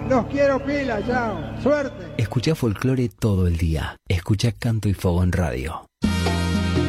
Los quiero pila, chao. Suerte. Escuchá folclore todo el día. Escuchá Canto y Fogón Radio.